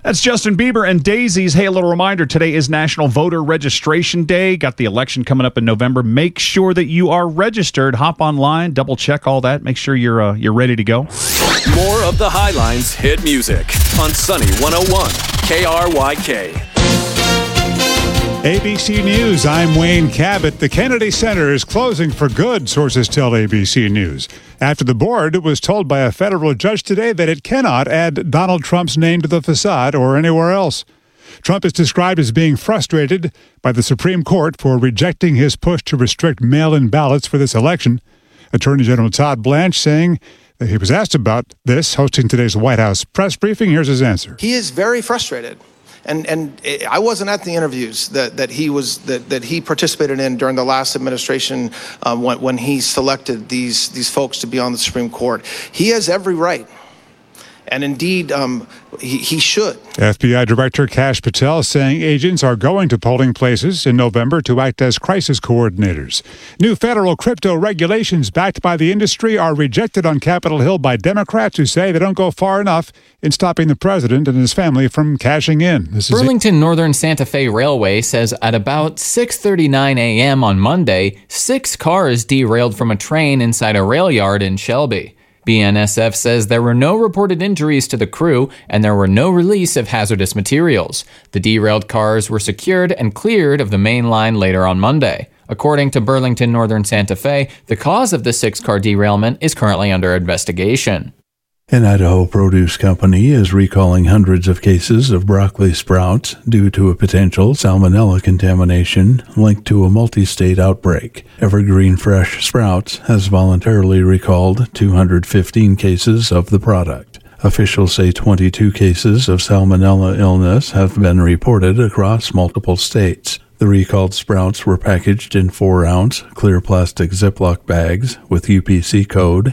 That's Justin Bieber and Daisies. Hey, a little reminder, today is National Voter Registration Day. Got the election coming up in November. Make sure that you are registered. Hop online, double check all that. Make sure you're ready to go. More of the Highlines hit music on Sunny 101 KRYK. ABC News, I'm Wayne Cabot. The Kennedy Center is closing for good, sources tell ABC News, after the board was told by a federal judge today that it cannot add Donald Trump's name to the facade or anywhere else. Trump is described as being frustrated by the Supreme Court for rejecting his push to restrict mail-in ballots for this election. Attorney General Todd Blanche saying that he was asked about this, hosting today's White House press briefing. Here's his answer. He is very frustrated. And I wasn't at the interviews that he participated in during the last administration when he selected these folks to be on the Supreme Court. He has every right. And indeed, he should. FBI Director Kash Patel saying agents are going to polling places in November to act as crisis coordinators. New federal crypto regulations backed by the industry are rejected on Capitol Hill by Democrats who say they don't go far enough in stopping the president and his family from cashing in. Burlington Northern Santa Fe Railway says at about 6:39 a.m. on Monday, 6 cars derailed from a train inside a rail yard in Shelby. BNSF says there were no reported injuries to the crew and there were no release of hazardous materials. The derailed cars were secured and cleared of the main line later on Monday. According to Burlington Northern Santa Fe, the cause of the 6-car derailment is currently under investigation. An Idaho produce company is recalling hundreds of cases of broccoli sprouts due to a potential salmonella contamination linked to a multi-state outbreak. Evergreen Fresh Sprouts has voluntarily recalled 215 cases of the product. Officials say 22 cases of salmonella illness have been reported across multiple states. The recalled sprouts were packaged in 4-ounce clear plastic Ziploc bags with UPC code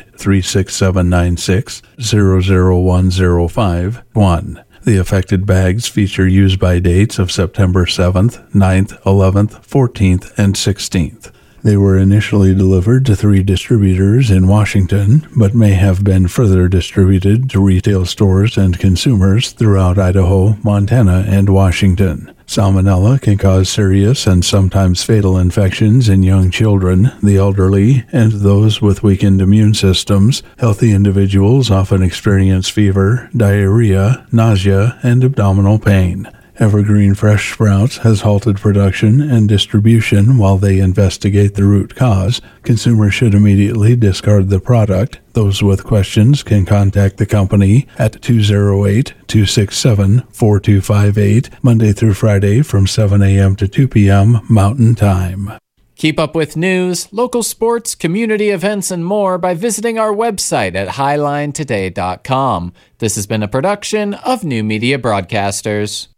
83679600105-1. The affected bags feature use-by dates of September 7th, 9th, 11th, 14th, and 16th. They were initially delivered to 3 distributors in Washington, but may have been further distributed to retail stores and consumers throughout Idaho, Montana, and Washington. Salmonella can cause serious and sometimes fatal infections in young children, the elderly, and those with weakened immune systems. Healthy individuals often experience fever, diarrhea, nausea, and abdominal pain. Evergreen Fresh Sprouts has halted production and distribution while they investigate the root cause. Consumers should immediately discard the product. Those with questions can contact the company at 208-267-4258, Monday through Friday from 7 a.m. to 2 p.m. Mountain Time. Keep up with news, local sports, community events, and more by visiting our website at highlinetoday.com. This has been a production of New Media Broadcasters.